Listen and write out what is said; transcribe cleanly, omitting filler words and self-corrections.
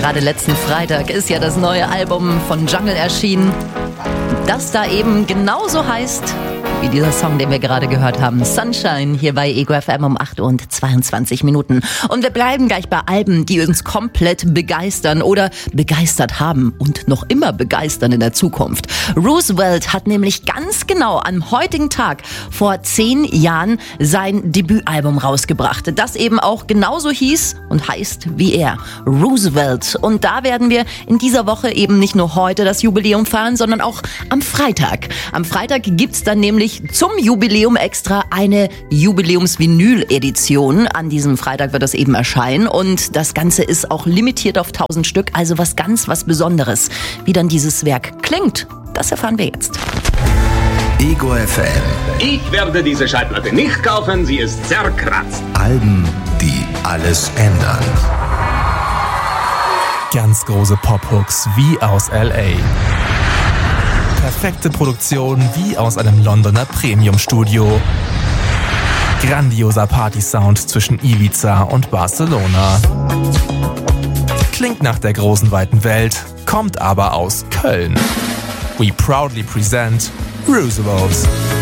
Gerade letzten Freitag ist ja das neue Album von Jungle erschienen, das da eben genauso heißt wie dieser Song, den wir gerade gehört haben. Sunshine hier bei Ego FM um 8 und 22 Minuten. Und wir bleiben gleich bei Alben, die uns komplett begeistern oder begeistert haben und noch immer begeistern in der Zukunft. Roosevelt hat nämlich ganz genau am heutigen Tag vor 10 Jahren sein Debütalbum rausgebracht, das eben auch genauso hieß und heißt wie er, Roosevelt. Und da werden wir in dieser Woche eben nicht nur heute das Jubiläum feiern, sondern auch am Freitag. Am Freitag gibt's dann nämlich zum Jubiläum extra eine Jubiläums-Vinyl-Edition. An diesem Freitag wird das eben erscheinen und das Ganze ist auch limitiert auf 1000 Stück, also was Besonderes. Wie dann dieses Werk klingt, das erfahren wir jetzt. Ego FM. Ich werde diese Schallplatte nicht kaufen, sie ist zerkratzt. Alben, die alles ändern. Ganz große Pop-Hooks wie aus L.A. Perfekte Produktion wie aus einem Londoner Premium-Studio. Grandioser Party-Sound zwischen Ibiza und Barcelona. Klingt nach der großen weiten Welt, kommt aber aus Köln. We proudly present Roosevelt.